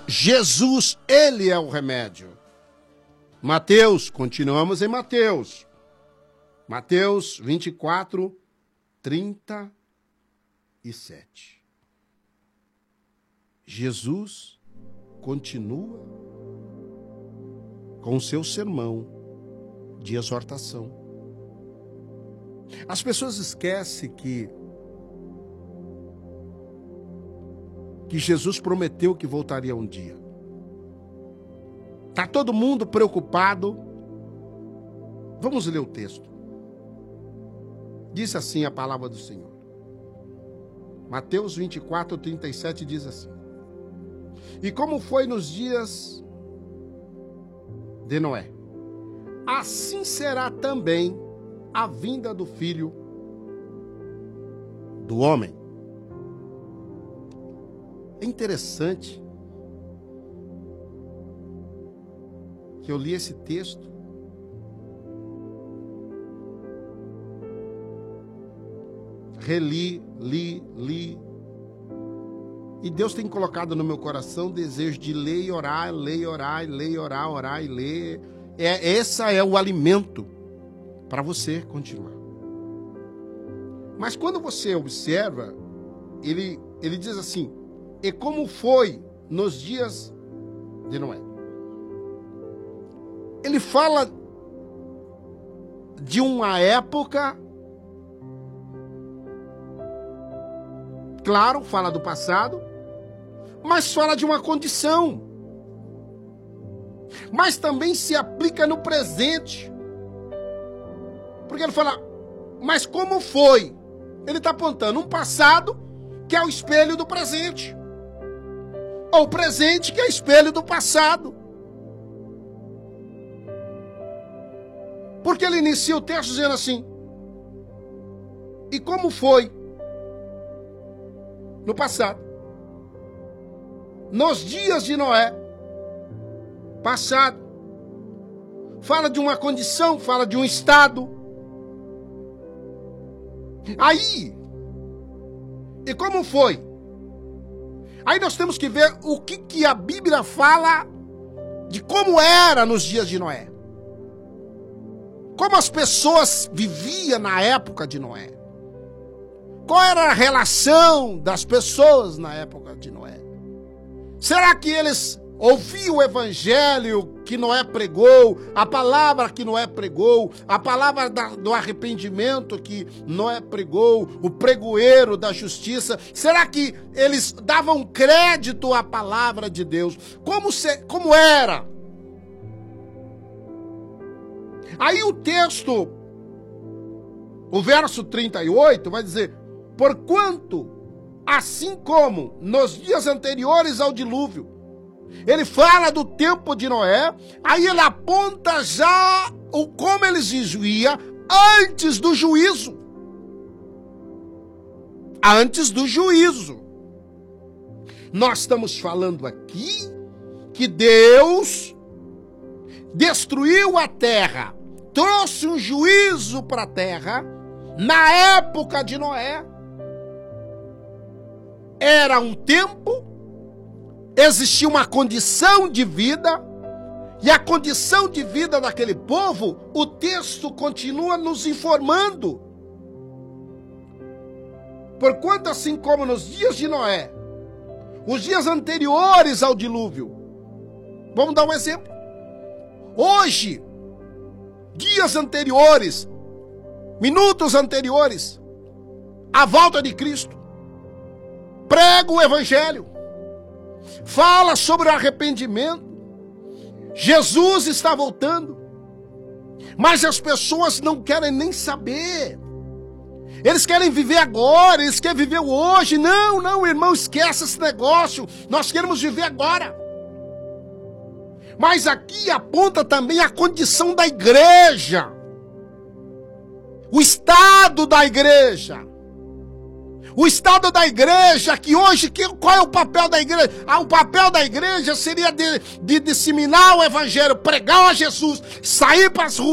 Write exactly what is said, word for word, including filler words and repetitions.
Jesus, ele é o remédio. Mateus, continuamos em Mateus. Mateus vinte e quatro, trinta e sete. Jesus continua com o seu sermão de exortação. As pessoas esquecem que que Jesus prometeu que voltaria um dia. Está todo mundo preocupado. Vamos ler o texto. Diz assim a palavra do Senhor. Mateus vinte e quatro, trinta e sete diz assim: E como foi nos dias de Noé, assim será também a vinda do Filho do Homem. É interessante que eu li esse texto reli, li, li e Deus tem colocado no meu coração o desejo de ler e orar, ler e orar, ler e orar, orar e ler. É, esse é o alimento para você continuar. Mas quando você observa, ele, ele diz assim: e como foi nos dias de Noé? Ele fala de uma época, claro, fala do passado, mas fala de uma condição. Mas também se aplica no presente. Porque ele fala, mas como foi? Ele está apontando um passado que é o espelho do presente. Ou o presente que é espelho do passado. Porque ele inicia o texto dizendo assim: e como foi no passado? Nos dias de Noé, passado. Fala de uma condição, fala de um estado. Aí, e como foi? Aí nós temos que ver o que, que a Bíblia fala de como era nos dias de Noé. Como as pessoas viviam na época de Noé. Qual era a relação das pessoas na época de Noé? Será que eles ouviam o evangelho que Noé pregou, a palavra que Noé pregou, a palavra da, do arrependimento que Noé pregou, o pregoeiro da justiça? Será que eles davam crédito à palavra de Deus? Como, se, como era? Aí o texto, o verso trinta e oito vai dizer: porquanto, assim como nos dias anteriores ao dilúvio, ele fala do tempo de Noé, aí ele aponta já o como eles viviam antes do juízo. Antes do juízo. Nós estamos falando aqui que Deus destruiu a terra, trouxe um juízo para a terra na época de Noé. Era um tempo, existia uma condição de vida, e a condição de vida daquele povo, o texto continua nos informando. Porquanto, assim como nos dias de Noé, os dias anteriores ao dilúvio, vamos dar um exemplo. Hoje, dias anteriores, minutos anteriores à volta de Cristo, prega o evangelho, fala sobre o arrependimento. Jesus está voltando, mas as pessoas não querem nem saber. Eles querem viver agora, eles querem viver hoje. Não, não, irmão, esquece esse negócio. Nós queremos viver agora. Mas aqui aponta também a condição da igreja, o estado da igreja. O estado da igreja, que hoje, que, qual é o papel da igreja? Ah, o papel da igreja seria de, de disseminar o evangelho, pregar a Jesus, sair para as ruas.